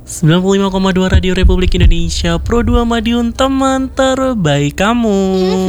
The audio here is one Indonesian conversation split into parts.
95,2 Radio Republik Indonesia Pro 2 Madiun, teman terbaik kamu.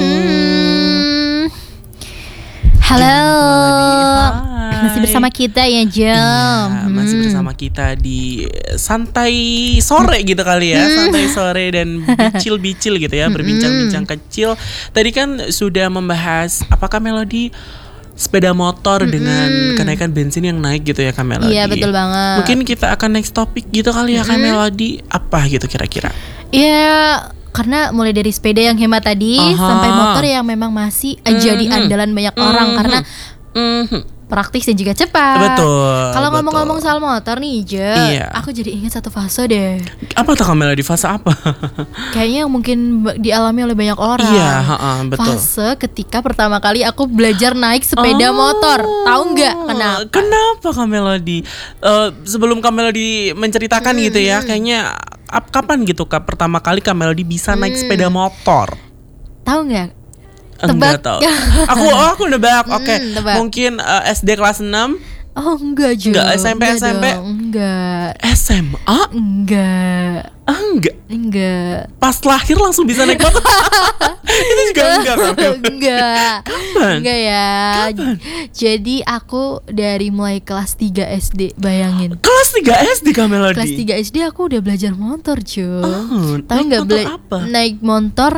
Halo. Hai. Masih bersama kita ya, Jom. Masih bersama kita di santai sore gitu kali ya. Santai sore dan bicil-bicil gitu ya, berbincang-bincang kecil. Tadi kan sudah membahas apakah Melody sepeda motor dengan kenaikan bensin yang naik gitu ya Kak Melody. Iya, betul banget. Mungkin kita akan next topik gitu kali ya Kak Melody. Apa gitu kira-kira? Iya, karena mulai dari sepeda yang hemat tadi sampai motor yang memang masih jadi andalan banyak orang karena praktis dan juga cepat. Betul. Kalau ngomong-ngomong soal motor nih, Jo, aku jadi ingat satu fase deh. Apa tuh Kak Melody? Fase apa? Kayaknya yang mungkin dialami oleh banyak orang. Iya, betul. Fase ketika pertama kali aku belajar naik sepeda motor. Tahu nggak kenapa? Kenapa Kak Melody? Sebelum Kak Melody menceritakan gitu ya, kayaknya kapan gitu Kak pertama kali Kak Melody bisa naik sepeda motor? Tahu nggak? Enggak tahu. Aku nebak. Oke. Mungkin SD kelas 6. Oh, enggak juga. Enggak SMP. Enggak. SMA? Enggak. Enggak. Pas lahir langsung bisa naik motor. Itu juga enggak kan? Enggak. Kapan? Enggak ya. Kapan? Jadi aku dari mulai kelas 3 SD, bayangin. Kelas 3 SD Kak Melody. Kelas 3 SD aku udah belajar motor, Jo. naik Tahu enggak motor apa? Naik motor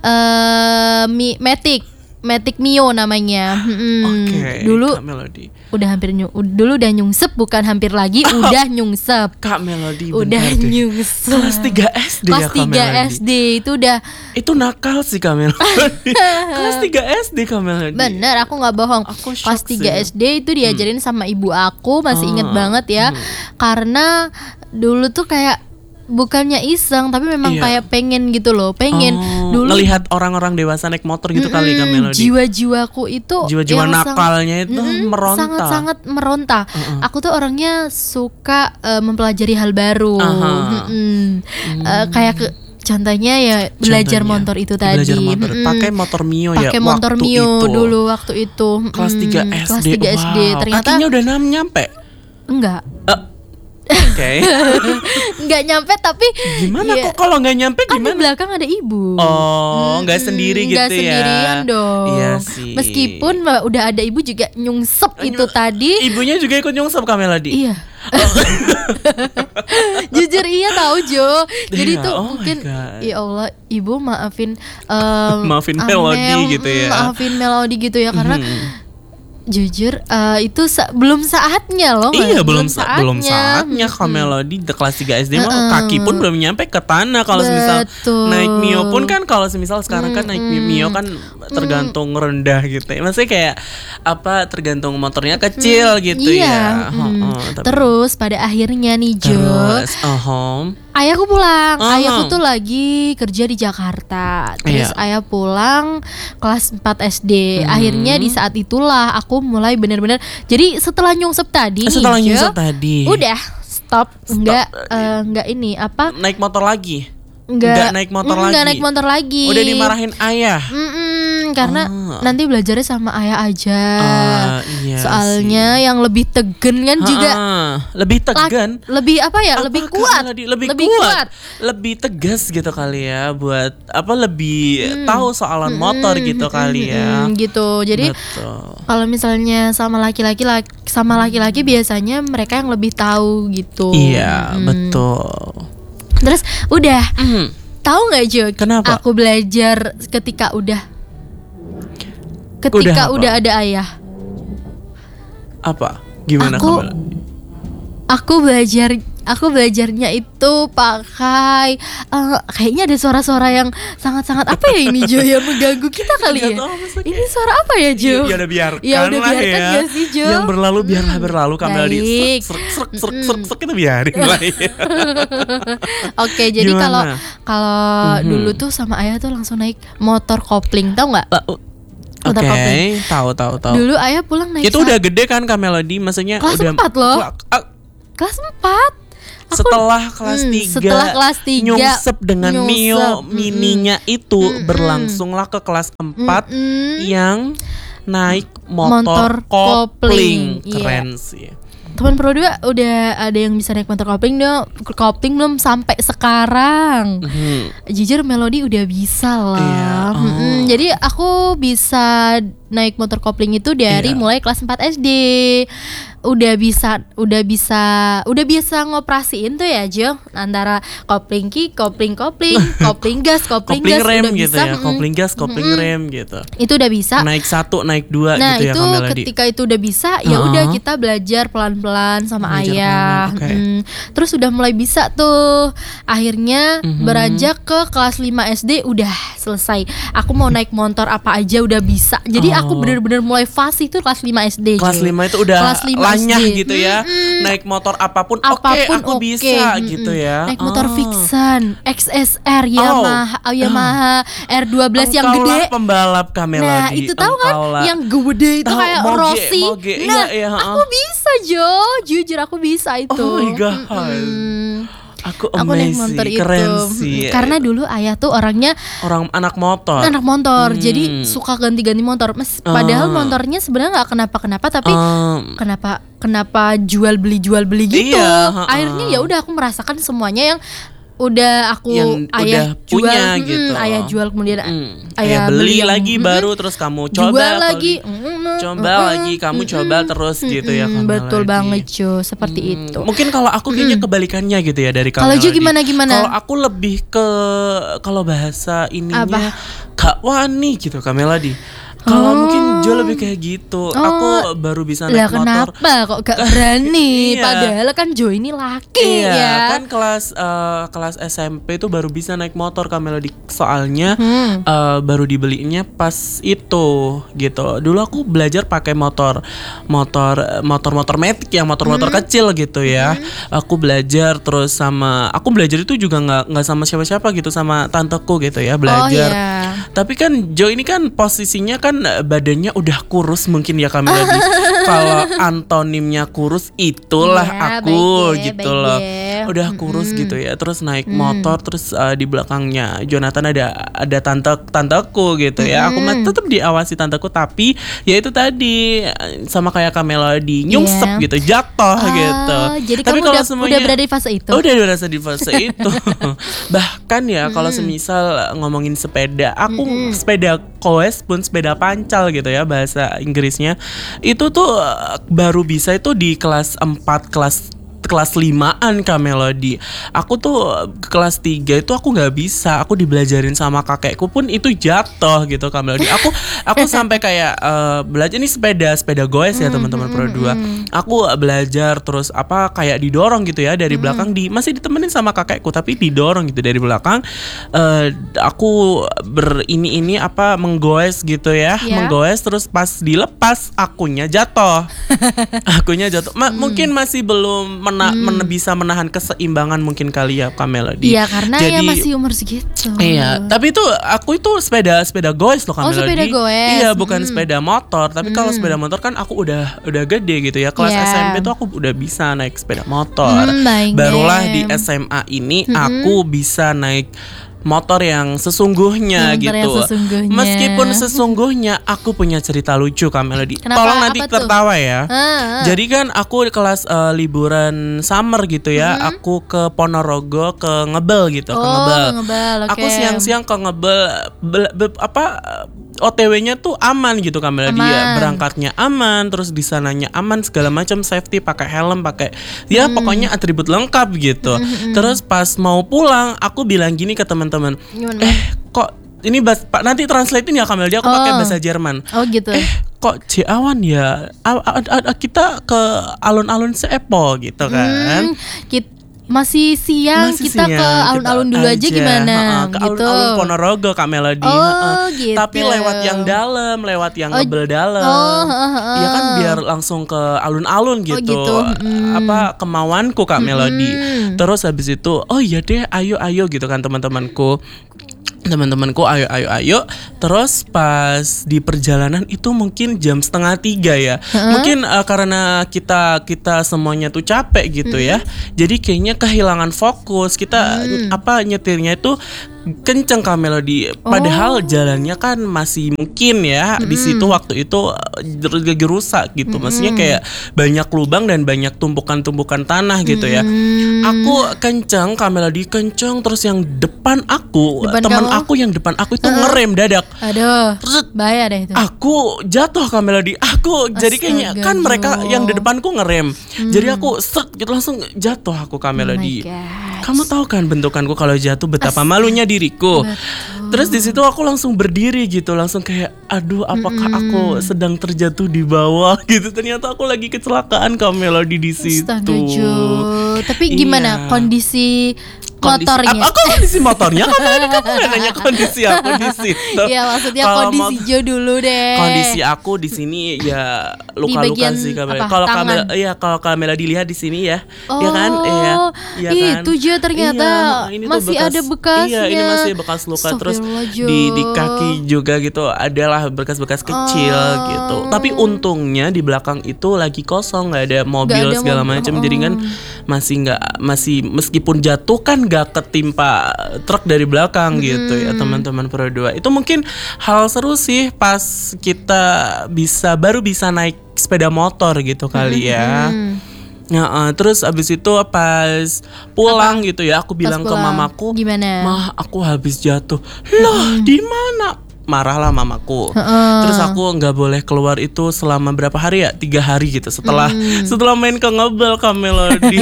Matic Mio namanya. Oke, dulu Kak Melody. Dulu udah nyungsep, bukan hampir lagi, udah nyungsep. Kak Melody udah bentar deh. nyungsep. Kelas 3 SD Kelas ya Kak 3 Melody. SD itu udah. Itu nakal sih Kak Melody. Kelas 3 SD Kak Melody. Bener, aku gak bohong. Aku shock Kelas 3 SD itu diajarin sama ibu aku. Masih inget banget ya. Karena dulu tuh kayak bukannya iseng, tapi memang kayak pengen gitu loh. Pengen dulu ngelihat orang-orang dewasa naik motor gitu kali Kak Melody. Jiwa-jiwaku itu Jiwa-jiwa nakalnya itu meronta. Sangat-sangat meronta. Aku tuh orangnya suka mempelajari hal baru. Kayak contohnya ya belajar motor itu tadi. Belajar motor. Pakai motor Mio ya. Pakai motor waktu Mio itu. dulu waktu itu. Kelas 3 SD. Kelas 3 SD. Wow. Ternyata kakinya udah nyampe. enggak. Oke. Enggak nyampe, tapi Gimana kok kalau nggak nyampe kan gimana? di belakang ada ibu. Oh, nggak sendiri gitu nggak ya? sendirian dong. Iya sih. Meskipun udah ada ibu juga nyungsep itu tadi. Ibunya juga ikut nyungsep Kak Melody. Iya. Jujur iya tahu Jo. Jadi Iya, tuh oh my mungkin God. ya Allah, ibu maafin Maafin Melody gitu ya. Maafin Melody gitu ya karena jujur itu belum saatnya loh. Iya, belum saatnya Kak Melody di kelas 3 SD mah kaki pun belum nyampe ke tanah. Kalau semisal naik Mio pun kan, kalau semisal sekarang kan naik Mio kan tergantung rendah gitu ya. Maksudnya kayak apa, tergantung motornya kecil gitu ya. Terus pada akhirnya nih Jo, ayahku pulang. Ayahku tuh lagi kerja di Jakarta. Terus ayah pulang kelas 4 SD. Akhirnya di saat itulah aku mulai benar-benar. Jadi setelah nyungsep tadi udah stop. Enggak ini apa? Naik motor lagi. Enggak naik motor lagi. Udah dimarahin ayah. Karena nanti belajarnya sama ayah aja. Iya soalnya yang lebih tegen kan juga. Lebih tegan. Lebih apa ya? Lebih kuat. Lebih kuat. Lebih tegas gitu kali ya, buat apa, lebih tahu soalan motor gitu kali ya. Gitu. Jadi kalau misalnya sama laki-laki biasanya mereka yang lebih tahu gitu. Iya, betul. Terus udah tahu nggak Jo? Kenapa? Aku belajar ketika udah ada ayah. Apa? Gimana Aku belajarnya itu pakai kayaknya ada suara-suara yang sangat-sangat apa ya ini Jo, yang mengganggu kita kali ya. Ini suara apa ya Jo? Ya udah biarkan lah ya. Gak sih, Jo? Yang berlalu biarlah berlalu, Kamel di serk kita biarin lah ya. Oke, jadi kalau dulu tuh sama ayah tuh langsung naik motor kopling, tau nggak? Oke, tahu. Dulu ayah pulang naik. Itu udah gede kan Kak Melody, maksudnya kelas udah 4 loh. Kelas 4. Setelah kelas 3 nyungsep dengan Mio mininya itu berlangsunglah ke kelas 4 yang naik motor kopling. Keren sih. teman Pro 2 udah ada yang bisa naik motor kopling belum sampai sekarang. Jujur Melody udah bisa lah. Jadi aku bisa naik motor kopling itu dari mulai kelas 4 SD. Udah bisa ngoperasiin tuh ya Jo, antara kopling kopling gas, kopling rem udah gitu bisa, ya, kopling gas, kopling rem gitu. Itu udah bisa. Naik 1, naik 2 nah, gitu ya Kak Melody. Ketika itu udah bisa, ya udah kita belajar pelan-pelan sama ayah. Terus udah mulai bisa tuh. Akhirnya beranjak ke kelas 5 SD udah selesai. Aku mau naik motor apa aja udah bisa. Jadi aku bener-bener mulai fasih tuh kelas 5 SD. Kelas 5 itu udah lanyah gitu ya. Naik motor apapun aku bisa gitu ya. Naik motor Vixen, XSR, Yamaha R12 yang gede. Pembalap Kak Melody. Nah, itu tahu kan yang gede itu kayak Rossi. Nah, aku bisa Jo, jujur aku bisa itu. Oh my god. Aku naik motor itu. Keren sih. Karena dulu ayah tuh orang anak motor. Jadi suka ganti-ganti motor. Padahal motornya sebenarnya nggak kenapa-kenapa, tapi kenapa jual beli gitu. Akhirnya ya udah aku merasakan semuanya yang udah ayah jual, punya gitu. Ayah jual kemudian ayah beli lagi baru, terus kamu coba jual lagi, kamu coba terus gitu ya. Betul banget Jo, seperti itu. Mungkin kalau aku kayaknya kebalikannya gitu ya dari kamu. Kalau Jo gimana? Kalau aku lebih ke kalau bahasa ininya Kak Wani gitu Kak Melody. Kalau mungkin Jo lebih kayak gitu. Aku baru bisa naik motor. Kenapa kok gak berani? Padahal kan Jo ini laki ya. Kan kelas SMP itu baru bisa naik motor Kak Melody. Soalnya baru dibelinya pas itu gitu. Dulu aku belajar pakai motor matic yang motor kecil gitu ya. Aku belajar terus aku belajar itu juga nggak sama siapa-siapa gitu, sama tanteku gitu ya belajar. Tapi kan Jo ini kan posisinya kan badannya udah kurus mungkin ya Kak Melody. Kalau antonimnya kurus itulah aku gitu loh. Udah kurus gitu ya. Terus naik motor, terus di belakangnya Jonathan ada tanteku gitu ya. Aku tetap diawasi tanteku, tapi ya itu tadi sama kayak Kak Melody nyungsep gitu, jatuh gitu. Jadi tapi kamu udah berada di fase itu. Udah berasa di fase itu. Bahkan ya kalau semisal ngomongin sepeda, aku sepeda koes pun sepeda pancal gitu ya bahasa Inggrisnya, itu tuh baru bisa itu di kelas 4 kelas 5-an Kak Melody. Aku tuh kelas 3 itu aku nggak bisa. Aku dibelajarin sama kakekku pun itu jatuh gitu Kak Melody. Aku sampai kayak belajar ini sepeda goes ya teman-teman Pro 2. Aku belajar terus kayak didorong gitu ya dari belakang, masih ditemenin sama kakekku tapi didorong gitu dari belakang. Aku menggoes gitu ya, menggoes terus pas dilepas akunya jatuh. Mungkin masih belum bisa menahan keseimbangan mungkin kali ya Kak Melody. Iya, karena ya masih umur segitu. Iya, tapi aku itu sepeda goes loh Kak Melody. Sepeda goes. Iya, bukan sepeda motor. Tapi kalau sepeda motor kan aku udah gede gitu ya. Kelas SMP tuh aku udah bisa naik sepeda motor. Barulah di SMA ini aku bisa naik motor yang sesungguhnya gitu. Meskipun sesungguhnya aku punya cerita lucu Kak Melody. Tolong nanti tertawa ya. Jadi kan aku kelas liburan summer gitu ya. Aku ke Ponorogo ke Ngebel gitu, ke Ngebel. Aku siang-siang ke Ngebel OTW-nya tuh aman gitu Kak Melody ya. Berangkatnya aman, terus di sananya aman, segala macam safety, pakai helm, pakai pokoknya atribut lengkap gitu. Terus pas mau pulang aku bilang gini ke teman-teman, kok ini Pak nanti translatein ya Kak Melody, aku pakai bahasa Jerman. Gitu. Kok Ciawan ya? Kita ke alun-alun Seepo gitu kan. Masih siang, kita ke alun-alun dulu aja gimana ke gitu. Alun-alun Ponorogo Kak Melody. Gitu. Tapi lewat yang dalam, lewat yang Ngebel dalam. Iya kan biar langsung ke alun-alun gitu. Kemauanku Kak Melody. Terus habis itu, oh iya deh, ayo gitu kan teman-temanku ayo. Terus pas di perjalanan itu mungkin jam 2:30 ya. Mungkin karena kita semuanya tuh capek gitu ya. Jadi kayaknya kehilangan fokus. Kita nyetirnya itu kenceng Kak Melody. Padahal jalannya kan masih mungkin ya di situ waktu itu lagi rusak gitu. Maksudnya kayak banyak lubang dan banyak tumpukan-tumpukan tanah gitu ya. Aku kenceng, Kak Melody kenceng, terus yang depan aku, teman aku yang depan aku itu ngerem dadak. Aduh. Terus bahaya deh itu. Aku jatuh Kak Melody. Aku jadi kayaknya kan mereka yang di depanku ngerem. Jadi aku gitu langsung jatuh aku Kak Melody. Kamu tahu kan bentukanku kalau jatuh betapa malunya diriku. Terus di situ aku langsung berdiri gitu, langsung kayak aduh apakah aku sedang terjatuh di bawah gitu. Ternyata aku lagi kecelakaan Kak Melody di situ. Tapi gimana kondisi motornya? Aku kondisi motornya kamu nggak nanya kondisi aku di situ. Iya maksudnya kondisi Jo dulu deh. Kondisi aku di sini ya luka-luka sih kalau Kamela dilihat di sini ya, ya kan? Iya kan? Itu Jo ternyata masih ada bekasnya. Iya ini masih bekas luka terus di kaki juga gitu adalah bekas-bekas kecil gitu. Tapi untungnya di belakang itu lagi kosong nggak ada mobil segala macam jadi kan masih meskipun jatuh kan gak ketimpa truk dari belakang gitu ya teman-teman Pro 2. Itu mungkin hal seru sih pas kita baru bisa naik sepeda motor gitu kali ya. Terus abis itu pas pulang gitu ya aku bilang ke mamaku, gimana? Mah aku habis jatuh. Loh di mana? Marahlah mamaku. Terus aku nggak boleh keluar itu selama berapa hari ya? 3 hari gitu setelah main ke ngebel Kak Melody.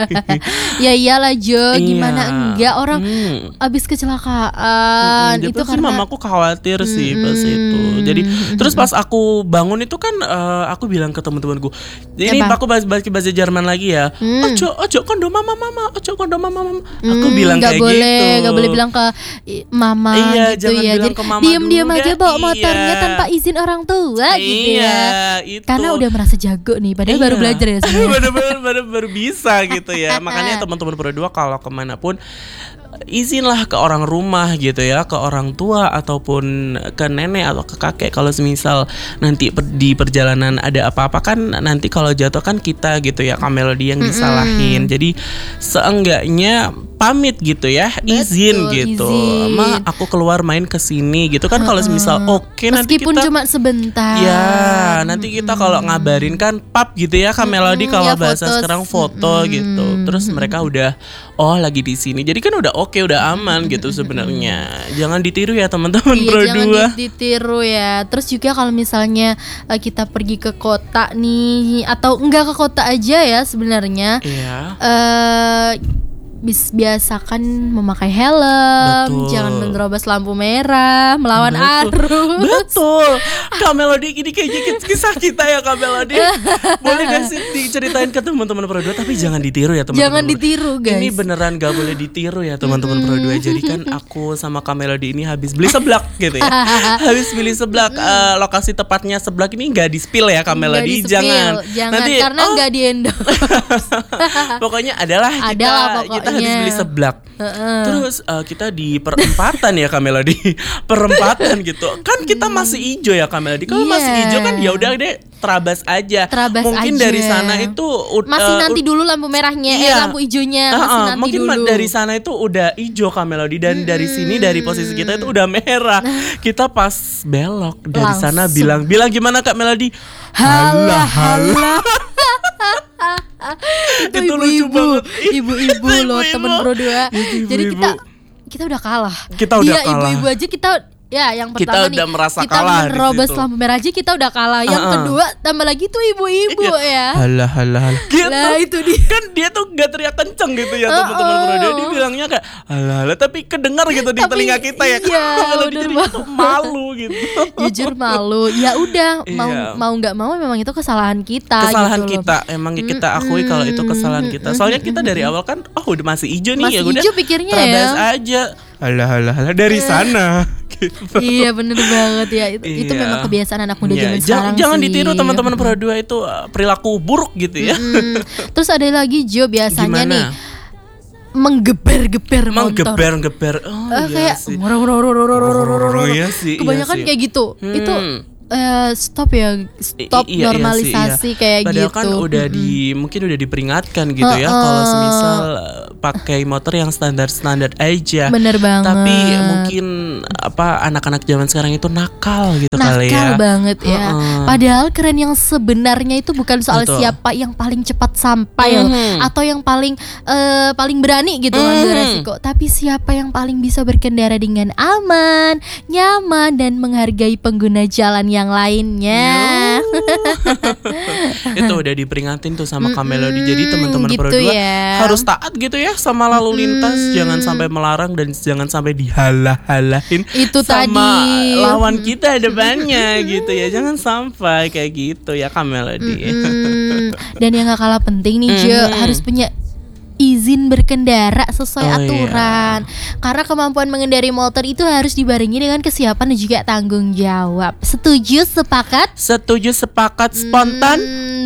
Ya iyalah Jo, gimana enggak orang abis kecelakaan itu karena mamaku khawatir sih pas itu. Jadi terus pas aku bangun itu kan aku bilang ke teman-temanku. Ini aku bahasa Jerman lagi ya. Ojo kondom mama. Ojo kondom mama. Aku bilang kayak gitu. Gak boleh bilang ke mama gitu ya. Jadi diam aja bawa motornya tanpa izin orang tua gitu ya. Itu. Karena udah merasa jago nih, padahal baru belajar ya sebenarnya. baru bisa gitu ya. Makanya teman-teman Pro 2 kalau kemanapun izinlah ke orang rumah gitu ya, ke orang tua ataupun ke nenek atau ke kakek. Kalau semisal nanti di perjalanan ada apa-apa kan nanti kalau jatuh kan kita gitu ya Kak Melody yang disalahin. Jadi seenggaknya pamit gitu ya, izin gitu. Ma aku keluar main ke sini gitu kan kalau semisal nanti meskipun kita cuma sebentar. Ya, nanti kita kalau ngabarin kan pap gitu ya Kak Melody kalau bahasa sekarang foto gitu. Terus mereka udah lagi di sini. Jadi kan udah oke, udah aman gitu sebenarnya. Jangan ditiru ya teman-teman Pro 2. Jangan ditiru ya. Terus juga kalau misalnya kita pergi ke kota nih atau enggak ke kota aja ya sebenarnya. Iya. Biasakan memakai helm, jangan menerobos lampu merah, melawan arus. Betul. Kak Melody ini kayaknya kisah kita ya Kak Melody. Boleh gak sih diceritain ke teman-teman Pro 2 tapi jangan ditiru ya teman-teman. Jangan ditiru guys. Ini beneran gak boleh ditiru ya teman-teman Pro 2. Jadi kan aku sama Kak Melody ini habis beli seblak gitu ya. Habis beli seblak, lokasi tepatnya seblak ini gak di-spill ya Kak Melody. Jangan nanti, karena gak di-endorse. Pokoknya kita habis beli seblak. Terus kita di perempatan ya Kak Melody. Perempatan gitu. Kan kita masih hijau ya Kak Melody. Kalau masih hijau kan ya udah deh terabas aja. Mungkin dari sana itu masih nanti dulu lampu merahnya, lampu hijaunya masih nanti mungkin dulu. Dari sana itu udah hijau Kak Melody dan dari sini dari posisi kita itu udah merah. Kita pas belok dari sana bilang gimana Kak Melody? Halah. Itu ibu-ibu loh temen Pro 2. Jadi kita udah kalah. Dia ibu-ibu aja kita ya yang pertama kita udah merasa kalah. Kita menerobos lampu merah aja kita udah kalah. Yang kedua tambah lagi tuh ibu-ibu ya. Halah. Gitu. Lah itu dia. Kan dia tuh gak teriak kenceng gitu ya teman-teman Pro 2. Dia bilangnya kayak halah tapi kedengar gitu di telinga kita ya. Iya, jadi tuh malu gitu. Jujur malu. Ya udah mau nggak mau memang itu kesalahan kita. Kesalahan gitu kita. Emang kita akui kalau itu kesalahan kita. Soalnya kita dari awal kan udah masih hijau nih ya udah. Masih hijau pikirnya terabas aja. Halah dari sana. Gitu. Iya bener banget ya itu memang kebiasaan anak muda zaman sekarang jangan sih. Ditiru teman-teman Pro 2 itu perilaku buruk gitu ya. Terus ada lagi Jo biasanya nih menggeber-geber motor. Kayak kebanyakan kayak gitu. Itu stop normalisasi kayak padahal gitu. Kan udah mungkin udah diperingatkan gitu ya kalau semisal pakai motor yang standar aja. Bener banget. Tapi mungkin anak-anak zaman sekarang itu nakal gitu kali ya. Nakal banget ya. Padahal keren yang sebenarnya itu bukan soal siapa yang paling cepat sampai atau yang paling berani gitu ngambil resiko, tapi siapa yang paling bisa berkendara dengan aman, nyaman dan menghargai pengguna jalan yang lainnya. Itu udah diperingatin tuh sama Kamelody. Jadi teman-teman gitu Pro 2 ya. harus taat gitu ya sama lalu lintas, jangan sampai melarang dan jangan sampai dihalah-halahin itu sama tadi lawan kita depannya gitu ya. Jangan sampai kayak gitu ya Kamelody. Dan yang gak kalah penting nih Jo, harus punya izin berkendara sesuai aturan. Karena kemampuan mengendari motor itu harus dibarengi dengan kesiapan dan juga tanggung jawab. Setuju, sepakat? Setuju, sepakat, spontan.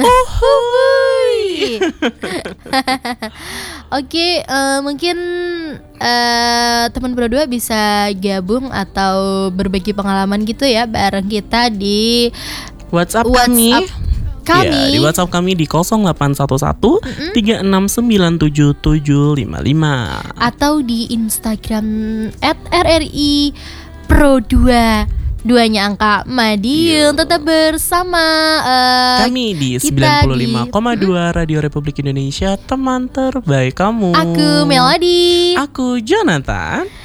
Oke, mungkin teman Pro 2 bisa gabung atau berbagi pengalaman gitu ya bareng kita di WhatsApp kami. Ya, di WhatsApp kami di 0811 36977755 atau di Instagram @RRI Pro 2 duanya angka Madiun. Tetap bersama kami di 95,2 Radio Republik Indonesia, teman terbaik kamu. Aku Melody. Aku Jonathan.